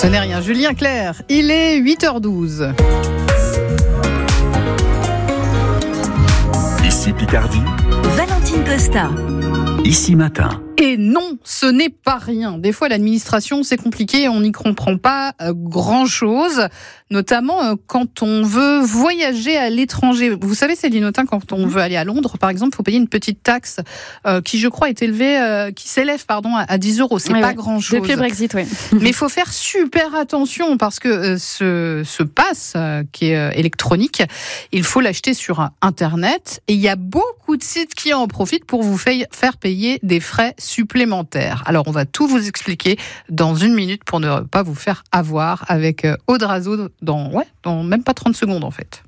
Ce n'est rien. Julien Clerc, il est 8h12. Ici Picardie. Valentine Costa. Ici Matin. Et non, ce n'est pas rien. Des fois, l'administration, c'est compliqué, on n'y comprend pas grand-chose, notamment quand on veut voyager à l'étranger. Vous savez, Céline Autain, quand on veut aller à Londres, par exemple, il faut payer une petite taxe qui, je crois, qui s'élève à 10 €. C'est pas grand-chose. Depuis le Brexit, oui. Mais il faut faire super attention parce que ce pass qui est électronique, il faut l'acheter sur Internet et il y a beaucoup de sites qui en profitent pour vous faire payer des frais supplémentaires. Alors, on va tout vous expliquer dans une minute pour ne pas vous faire avoir avec Aude Razeau dans même pas 30 secondes en fait.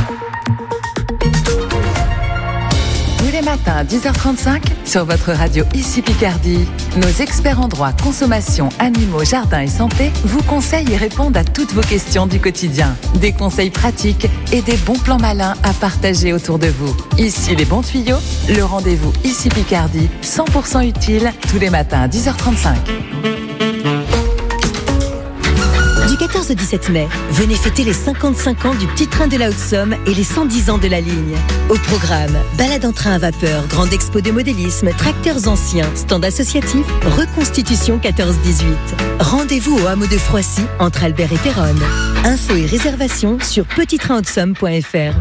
Tous les matins à 10h35 sur votre radio Ici Picardie. Nos experts en droit, consommation, animaux, jardin et santé vous conseillent et répondent à toutes vos questions du quotidien. Des conseils pratiques et des bons plans malins à partager autour de vous. Ici les bons tuyaux, le rendez-vous Ici Picardie, 100% utile tous les matins à 10h35. Du 14 au 17 mai, venez fêter les 55 ans du petit train de la Haute-Somme et les 110 ans de la ligne. Au programme, balade en train à vapeur, grande expo de modélisme, tracteurs anciens, stand associatif, reconstitution 14-18. Rendez-vous au hameau de Froissy, entre Albert et Péronne. Infos et réservations sur petittrainhautesomme.fr.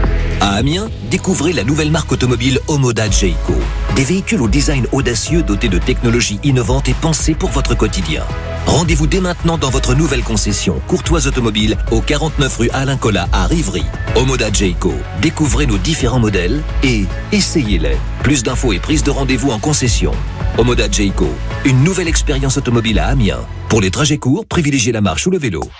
À Amiens, découvrez la nouvelle marque automobile Omoda Jayco. Des véhicules au design audacieux dotés de technologies innovantes et pensées pour votre quotidien. Rendez-vous dès maintenant dans votre nouvelle concession Courtoise Automobile au 49 rue Alain Collat à Rivry. Omoda Jayco. Découvrez nos différents modèles et essayez-les. Plus d'infos et prise de rendez-vous en concession. Omoda Jayco. Une nouvelle expérience automobile à Amiens. Pour les trajets courts, privilégiez la marche ou le vélo.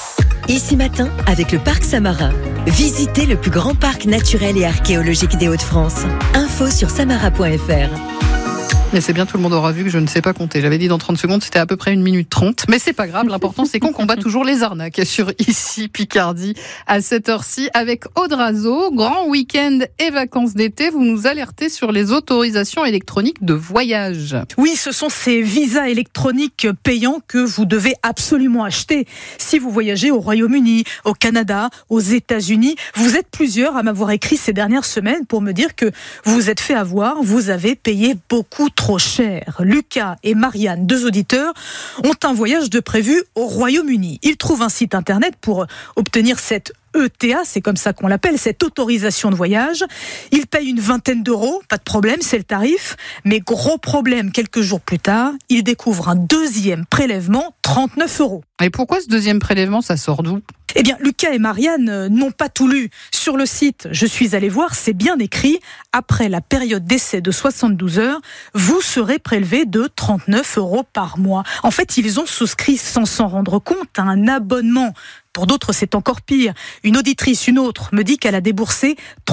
Ici Matin, avec le Parc Samarin. Visitez le plus grand parc naturel et archéologique des Hauts-de-France. Info sur samara.fr. Mais c'est bien, tout le monde aura vu que je ne sais pas compter. J'avais dit dans 30 secondes, c'était à peu près 1 minute 30. Mais c'est pas grave, l'important c'est qu'on combat toujours les arnaques sur Ici Picardie à cette heure-ci avec Aude Razeau. Grand week-end et vacances d'été, vous nous alertez sur les autorisations électroniques de voyage. Oui, ce sont ces visas électroniques payants que vous devez absolument acheter. Si vous voyagez au Royaume-Uni, au Canada, aux États-Unis, vous êtes plusieurs à m'avoir écrit ces dernières semaines pour me dire que vous vous êtes fait avoir, vous avez payé beaucoup trop cher. Lucas et Marianne, 2 auditeurs, ont un voyage de prévu au Royaume-Uni. Ils trouvent un site internet pour obtenir cette ETA, c'est comme ça qu'on l'appelle, cette autorisation de voyage. Ils payent une 20aine d'euros, pas de problème, c'est le tarif. Mais gros problème, quelques jours plus tard, ils découvrent un deuxième prélèvement, 39 euros. Et pourquoi ce deuxième prélèvement, ça sort d'où ? Eh bien, Lucas et Marianne n'ont pas tout lu. Sur le site, je suis allé voir, c'est bien écrit. Après la période d'essai de 72 heures, vous serez prélevé de 39 euros par mois. En fait, ils ont souscrit sans s'en rendre compte à un abonnement. Pour d'autres, c'est encore pire. Une auditrice, une autre, me dit qu'elle a déboursé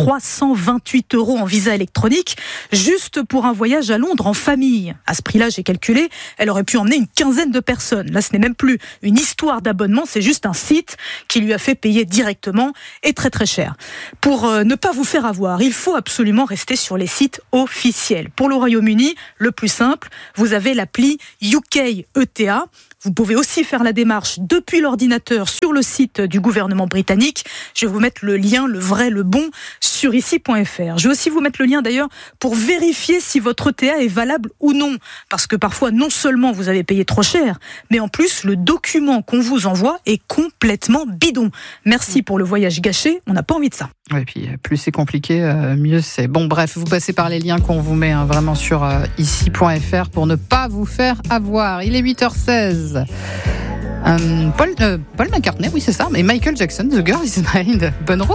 328 euros en visa électronique juste pour un voyage à Londres en famille. À ce prix-là, j'ai calculé, elle aurait pu emmener une 15aine de personnes. Là, ce n'est même plus une histoire d'abonnement, c'est juste un site qui lui a fait payer directement et très très cher. Pour ne pas vous faire avoir, il faut absolument rester sur les sites officiels. Pour le Royaume-Uni, le plus simple, vous avez l'appli UK ETA. Vous pouvez aussi faire la démarche depuis l'ordinateur sur le site du gouvernement britannique. Je vais vous mettre le lien, le vrai, le bon, sur ici.fr. Je vais aussi vous mettre le lien d'ailleurs pour vérifier si votre ETA est valable ou non. Parce que parfois, non seulement vous avez payé trop cher, mais en plus, le document qu'on vous envoie est complètement bidon. Merci pour le voyage gâché, on n'a pas envie de ça. Et puis, plus c'est compliqué, mieux c'est. Bon, bref, vous passez par les liens qu'on vous met vraiment sur ici.fr pour ne pas vous faire avoir. Il est 8h16. Paul McCartney, oui c'est ça, et Michael Jackson, The Girl Is Mine. Bonne route.